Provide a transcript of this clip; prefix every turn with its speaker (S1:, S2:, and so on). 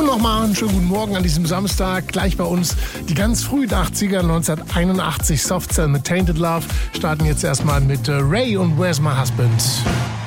S1: nochmal einen schönen guten Morgen an diesem Samstag. Gleich bei uns die ganz frühen 80er, 1981 Soft Cell mit Tainted Love. Starten jetzt erstmal mit Ray und Where's My Husband.